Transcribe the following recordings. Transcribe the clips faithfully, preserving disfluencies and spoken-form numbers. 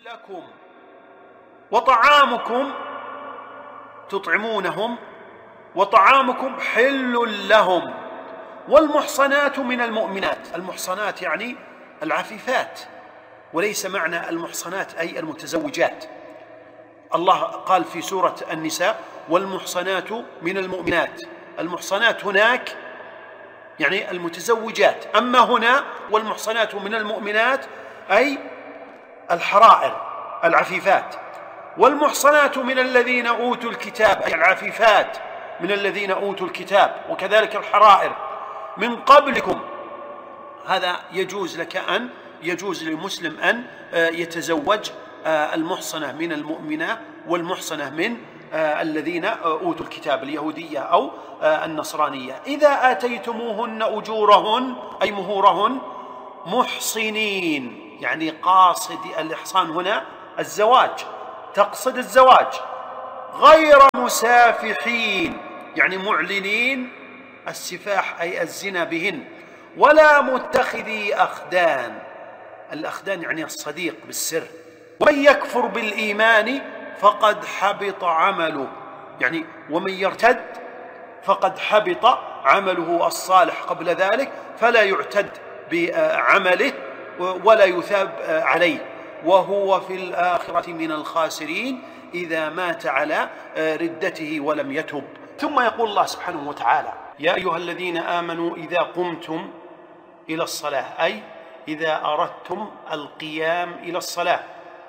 لكم وطعامكم تطعمونهم وطعامكم حل لهم والمحصنات من المؤمنات. المحصنات يعني العفيفات، وليس معنى المحصنات أي المتزوجات. الله قال في سورة النساء والمحصنات من المؤمنات. المحصنات هناك يعني المتزوجات، أما هنا والمحصنات من المؤمنات أي الحرائر العفيفات. والمحصنات من الذين أوتوا الكتاب أي العفيفات من الذين أوتوا الكتاب، وكذلك الحرائر من قبلكم. هذا يجوز لك أن يجوز للمسلم أن يتزوج المحصنة من المؤمنة والمحصنة من الذين أوتوا الكتاب اليهودية أو النصرانية. إذا آتيتموهن أجورهن أي مهورهن محصنين، يعني قاصد الإحصان هنا الزواج، تقصد الزواج، غير مسافحين يعني معلنين السفاح أي الزنا بهن، ولا متخذي أخدان. الأخدان يعني الصديق بالسر. ومن يكفر بالإيمان فقد حبط عمله، يعني ومن يرتد فقد حبط عمله الصالح قبل ذلك، فلا يعتد بعمله ولا يثاب عليه، وهو في الآخرة من الخاسرين إذا مات على ردته ولم يتب. ثم يقول الله سبحانه وتعالى: يا أيها الذين آمنوا إذا قمتم إلى الصلاة، أي إذا أردتم القيام إلى الصلاة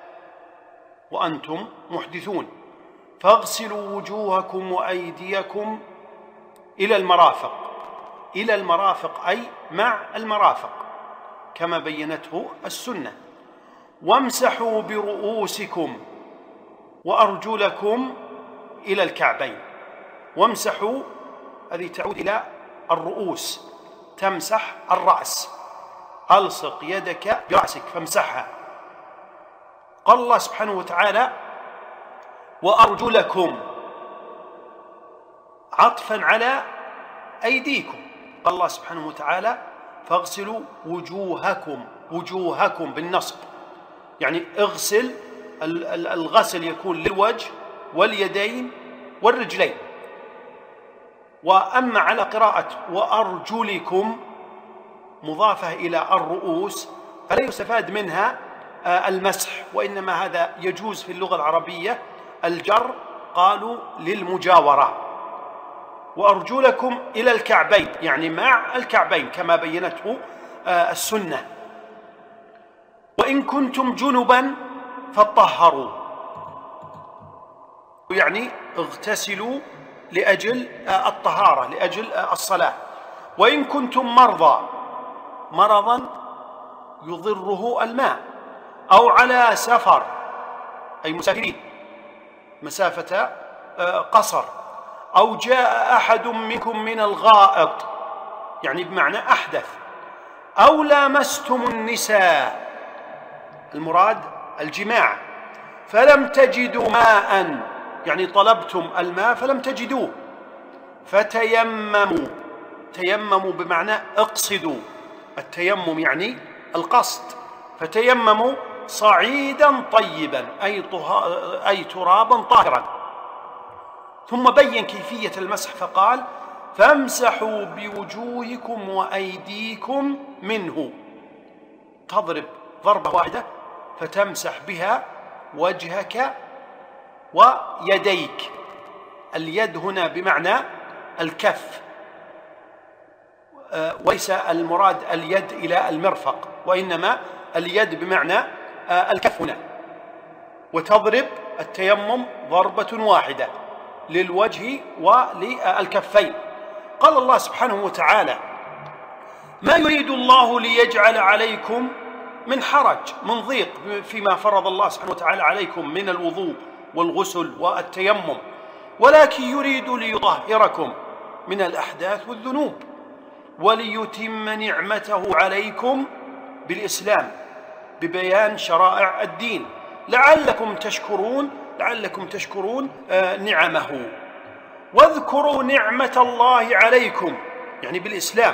وأنتم محدثون، فاغسلوا وجوهكم وأيديكم إلى المرافق. إلى المرافق أي مع المرافق كما بينته السنة. وامسحوا برؤوسكم وأرجلكم إلى الكعبين. وامسحوا هذه تعود إلى الرؤوس، تمسح الرأس، ألصق يدك برأسك فامسحها. قال الله سبحانه وتعالى: وأرجلكم، عطفا على أيديكم. قال الله سبحانه وتعالى: فاغسلوا وجوهكم، وجوهكم بالنصب، يعني اغسل. الغسل يكون للوجه واليدين والرجلين. وأما على قراءة وأرجلكم مضافة إلى الرؤوس فلا يستفاد منها المسح، وإنما هذا يجوز في اللغة العربية الجر، قالوا للمجاورة. وأرجلكم إلى الكعبين يعني مع الكعبين كما بينته السنة. وإن كنتم جنبا فطهروا، يعني اغتسلوا لأجل الطهارة، لأجل الصلاة. وإن كنتم مرضى، مرضا يضره الماء، أو على سفر أي مسافرين مسافة قصر، أو جاء أحد منكم من الغائط يعني بمعنى أحدث، أو لامستم النساء المراد الجماع، فلم تجدوا ماء يعني طلبتم الماء فلم تجدوه، فتيمموا. تيمموا بمعنى اقصدوا، التيمم يعني القصد. فتيمموا صعيدا طيبا أي, أي ترابا طاهرا. ثم بين كيفية المسح فقال: فامسحوا بوجوهكم وأيديكم منه. تضرب ضربة واحدة فتمسح بها وجهك ويديك. اليد هنا بمعنى الكف، وليس المراد اليد إلى المرفق، وإنما اليد بمعنى الكف هنا. وتضرب التيمم ضربة واحدة للوجه وللكفين. قال الله سبحانه وتعالى: ما يريد الله ليجعل عليكم من حرج، من ضيق فيما فرض الله سبحانه وتعالى عليكم من الوضوء والغسل والتيمم، ولكن يريد ليطهركم من الأحداث والذنوب وليتم نعمته عليكم بالإسلام ببيان شرائع الدين لعلكم تشكرون لعلكم تشكرون نعمه. واذكروا نعمة الله عليكم يعني بالإسلام،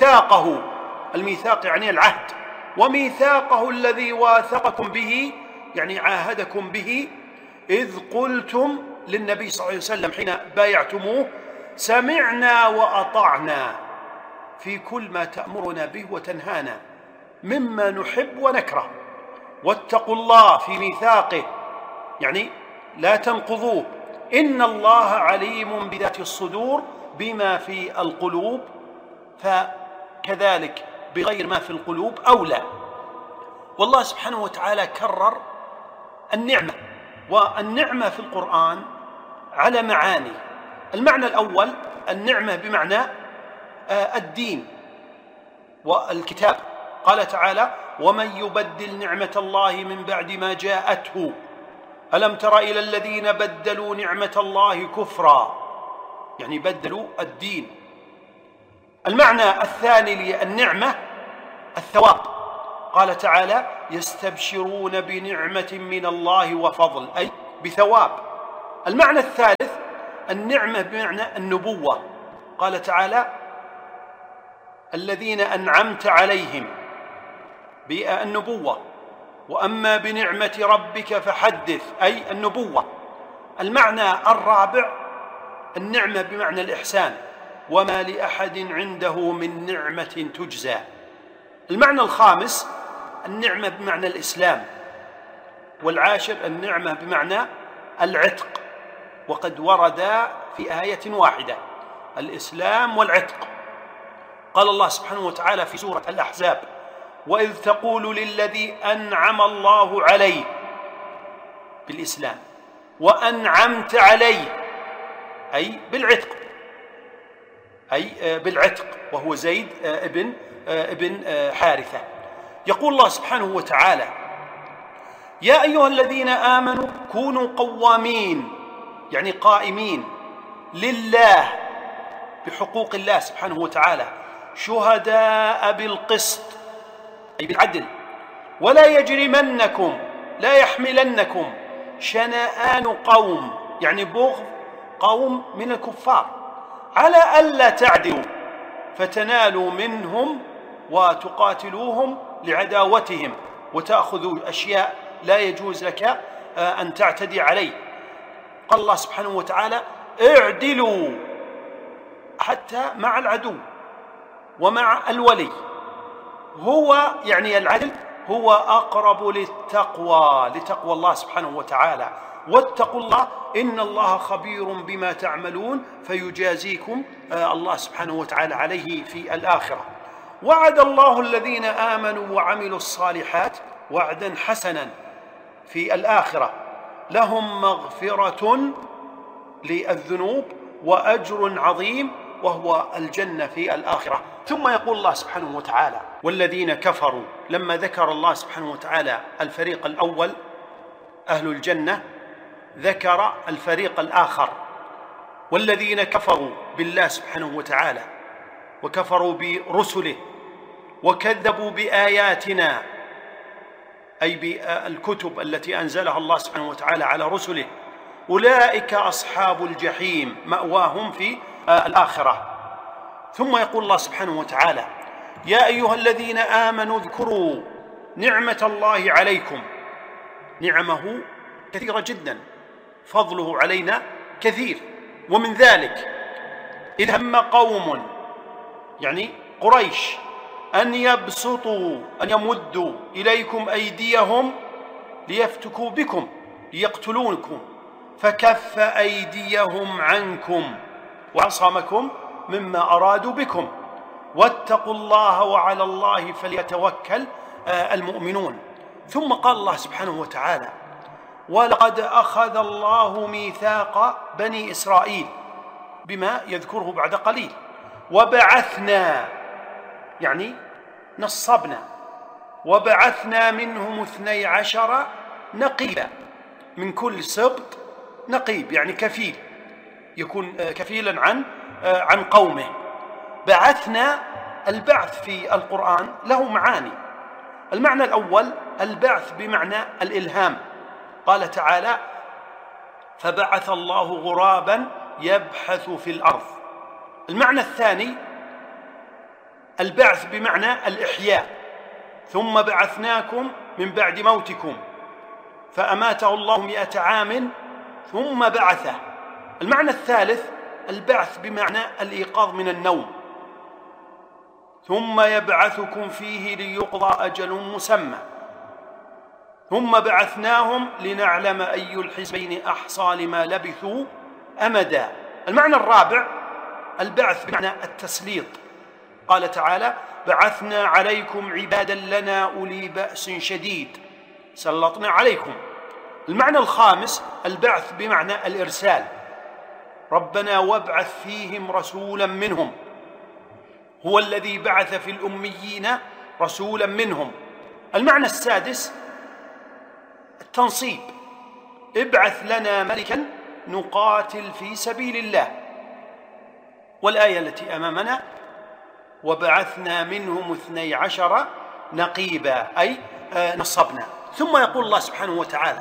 وميثاقه، الميثاق يعني العهد، وميثاقه الذي واثقكم به يعني عاهدكم به إذ قلتم للنبي صلى الله عليه وسلم حين بايعتموه سمعنا وأطعنا في كل ما تأمرنا به وتنهانا مما نحب ونكره، واتقوا الله في ميثاقه يعني لا تنقضوه، إن الله عليم بذات الصدور بما في القلوب، فكذلك بغير ما في القلوب أولى. والله سبحانه وتعالى كرر النعمة، والنعمة في القرآن على معاني. المعنى الأول النعمة بمعنى الدين والكتاب، قال تعالى ومن يبدل نعمة الله من بعد ما جاءته ألم تر إلى الذين بدلوا نعمة الله كفرا، يعني بدلوا الدين. المعنى الثاني للنعمة الثواب، قال تعالى يستبشرون بنعمة من الله وفضل، أي بثواب. المعنى الثالث النعمة بمعنى النبوة، قال تعالى الذين أنعمت عليهم بالنبوة، وأما بنعمة ربك فحدث، أي النبوة. المعنى الرابع النعمة بمعنى الإحسان، وما لأحد عنده من نعمة تجزى. المعنى الخامس النعمة بمعنى الإسلام. والعاشر النعمة بمعنى العتق، وقد ورد في آية واحدة الإسلام والعتق. قال الله سبحانه وتعالى في سورة الأحزاب وإذ تقول للذي أنعم الله عليه بالإسلام وأنعمت عليه أي بالعتق، أي بالعتق، وهو زيد ابن ابن حارثة. يقول الله سبحانه وتعالى يا أيها الذين آمنوا كونوا قوامين، يعني قائمين لله بحقوق الله سبحانه وتعالى، شهداء بالقسط أي بالعدل، ولا يجرمنكم لا يحملنكم شنآن قوم، يعني بغض قوم من الكفار، على ألا تعدلوا فتنالوا منهم وتقاتلوهم لعداوتهم وتأخذوا أشياء لا يجوز لك أن تعتدي عليه. قال الله سبحانه وتعالى اعدلوا حتى مع العدو ومع الولي، هو يعني العدل هو أقرب للتقوى، لتقوى الله سبحانه وتعالى. واتقوا الله إن الله خبير بما تعملون فيجازيكم الله سبحانه وتعالى عليه في الآخرة. وعد الله الذين آمنوا وعملوا الصالحات وعدا حسنا في الآخرة، لهم مغفرة للذنوب وأجر عظيم وهو الجنة في الآخرة. ثم يقول الله سبحانه وتعالى والذين كفروا، لما ذكر الله سبحانه وتعالى الفريق الأول أهل الجنة ذكر الفريق الآخر والذين كفروا بالله سبحانه وتعالى وكفروا برسله وكذبوا بآياتنا، أي بالكتب التي أنزلها الله سبحانه وتعالى على رسله، أولئك أصحاب الجحيم مأواهم في الآخرة. ثم يقول الله سبحانه وتعالى يا أيها الذين آمنوا اذكروا نعمة الله عليكم، نعمه كثيرة جدا، فضله علينا كثير، ومن ذلك إذ هم قوم يعني قريش أن يبسطوا أن يمدوا إليكم أيديهم ليفتكوا بكم ليقتلونكم فكف أيديهم عنكم وعصمكم مما أرادوا بكم، واتقوا الله وعلى الله فليتوكل المؤمنون. ثم قال الله سبحانه وتعالى ولقد أخذ الله ميثاق بني إسرائيل بما يذكره بعد قليل، وبعثنا يعني نصبنا، وبعثنا منهم اثني عشر نقيبا، من كل سبط نقيب يعني كفيل، يكون كفيلا عن عن قومه. بعثنا، البعث في القرآن له معاني. المعنى الأول البعث بمعنى الإلهام، قال تعالى فبعث الله غرابا يبحث في الأرض. المعنى الثاني البعث بمعنى الإحياء، ثم بعثناكم من بعد موتكم فأماته الله مئة عام ثم بعثه. المعنى الثالث البعث بمعنى الإيقاظ من النوم. ثم يبعثكم فيه ليقضى أجل مسمى ثم بعثناهم لنعلم أي الحزبين أحصى لما لبثوا أمدا. المعنى الرابع البعث بمعنى التسليط. قال تعالى: بعثنا عليكم عبادا لنا أولي بأس شديد سلطنا عليكم. المعنى الخامس البعث بمعنى الإرسال. ربنا وابعث فيهم رسولا منهم. هو الذي بعث في الأميين رسولا منهم. المعنى السادس التنصيب. ابعث لنا ملكا نقاتل في سبيل الله. والآية التي أمامنا: وبعثنا منهم اثني عشر نقيبا، أي نصبنا. ثم يقول الله سبحانه وتعالى: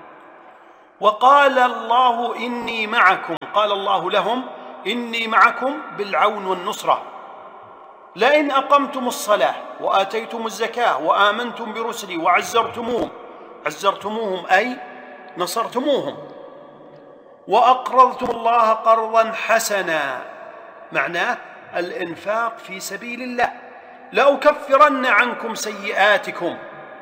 وقال الله إني معكم. قال الله لهم: إني معكم بالعون والنصرة، لئن أقمتم الصلاة وآتيتم الزكاة وآمنتم برسلي وعزرتموهم عزرتموهم أي نصرتموهم وأقرضتم الله قرضا حسنا، معناه الإنفاق في سبيل الله، لأكفرن عنكم سيئاتكم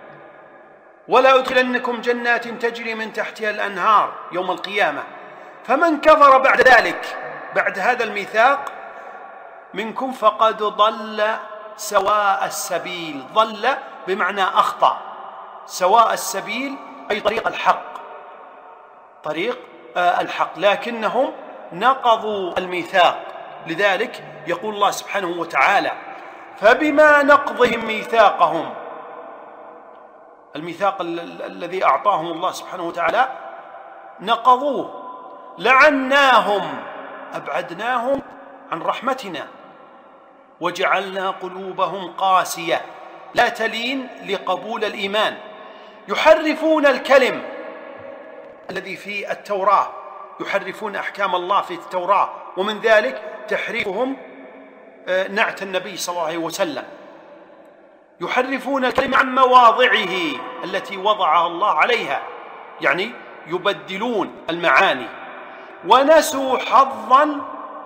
ولا أدخلنكم جنات تجري من تحتها الأنهار يوم القيامة، فمن كفر بعد ذلك بعد هذا الميثاق منكم فقد ضل سواء السبيل. ضل بمعنى أخطأ، سواء السبيل أي طريق الحق، طريق الحق، لكنهم نقضوا الميثاق. لذلك يقول الله سبحانه وتعالى: فبما نقضهم ميثاقهم، الميثاق الذي أعطاهم الله سبحانه وتعالى نقضوه، لعناهم أبعدناهم عن رحمتنا، وجعلنا قلوبهم قاسية لا تلين لقبول الإيمان، يحرفون الكلم الذي في التوراة، يحرفون أحكام الله في التوراة، ومن ذلك تحريفهم نعت النبي صلى الله عليه وسلم، يحرفون الكلم عن مواضعه التي وضعها الله عليها، يعني يبدلون المعاني، ونسوا حظا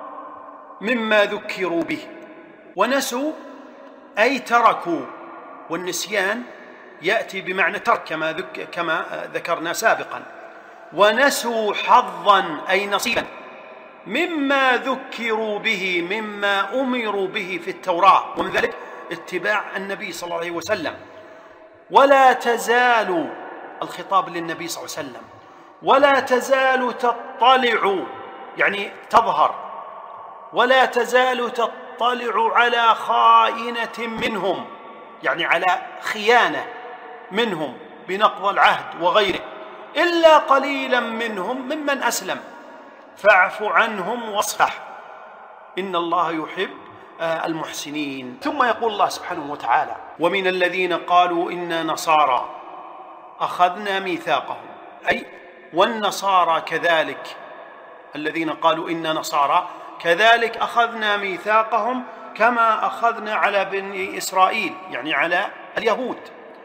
مما ذكروا به. ونسوا أي تركوا، والنسيان يأتي بمعنى ترك كما, ذك كما ذكرنا سابقا. ونسوا حظا أي نصيبا مما ذكروا به، مما أمروا به في التوراة، ومن ذلك اتباع النبي صلى الله عليه وسلم. ولا تزال، الخطاب للنبي صلى الله عليه وسلم، ولا تزال تطلع يعني تظهر، ولا تزال تطلع على خائنة منهم، يعني على خيانة منهم بنقض العهد وغيره، إلا قليلا منهم ممن أسلم فاعف عنهم واصفح إن الله يحب المحسنين. ثم يقول الله سبحانه وتعالى: ومن الذين قالوا إنا نصارى أخذنا ميثاقهم، أي والنصارى كذلك، الذين قالوا إنا نصارى كذلك أخذنا ميثاقهم كما أخذنا على بني إسرائيل، يعني على اليهود،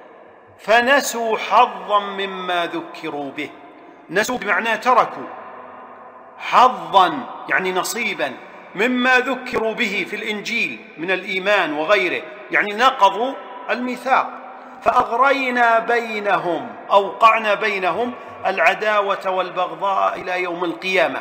فنسوا حظا مما ذكروا به. نسوا بمعنى تركوا، حظا يعني نصيبا مما ذكروا به في الإنجيل من الإيمان وغيره، يعني نقضوا الميثاق، فأغرينا بينهم، أوقعنا بينهم العداوة والبغضاء إلى يوم القيامة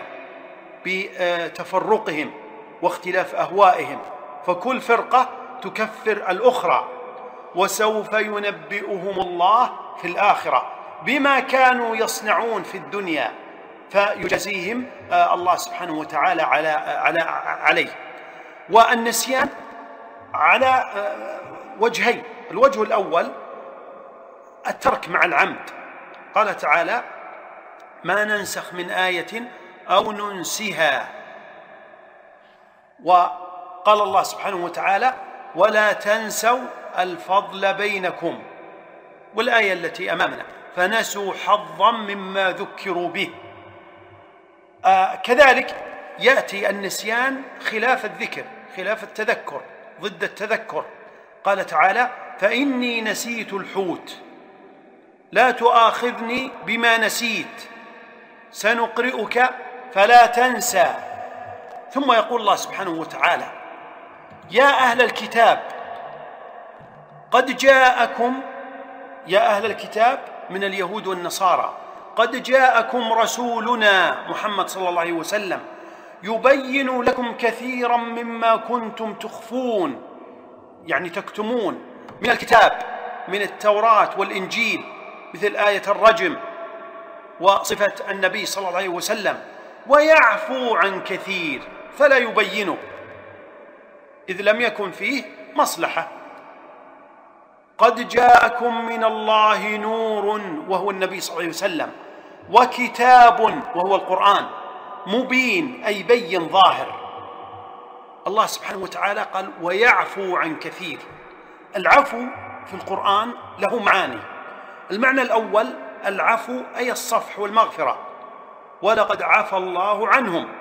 بتفرقهم واختلاف أهوائهم، فكل فرقة تكفر الأخرى، وسوف ينبئهم الله في الآخرة بما كانوا يصنعون في الدنيا، فيجزيهم الله سبحانه وتعالى على على عليه. والنسيان على وجهين: الوجه الأول الترك مع العمد، قال تعالى: ما ننسخ من آية أو ننسها، وقال الله سبحانه وتعالى: ولا تنسوا الفضل بينكم، والآية التي أمامنا: فنسوا حظا مما ذكروا به. آه كذلك يأتي النسيان خلاف الذكر، خلاف التذكر، ضد التذكر. قال تعالى: فإني نسيت الحوت لا تؤاخذني بما نسيت سنقرئك فلا تنسى. ثم يقول الله سبحانه وتعالى: يا أهل الكتاب قد جاءكم، يا أهل الكتاب من اليهود والنصارى، قد جاءكم رسولنا محمد صلى الله عليه وسلم يبين لكم كثيرا مما كنتم تخفون، يعني تكتمون، من الكتاب، من التوراة والإنجيل، مثل آية الرجم وصفة النبي صلى الله عليه وسلم، ويعفو عن كثير فلا يبينه إذ لم يكن فيه مصلحة. قد جاءكم من الله نور وهو النبي صلى الله عليه وسلم، وكتاب وهو القرآن، مبين أي بين ظاهر. الله سبحانه وتعالى قال: ويعفو عن كثير. العفو في القرآن له معاني. المعنى الأول العفو أي الصفح والمغفرة، ولقد عفى الله عنهم.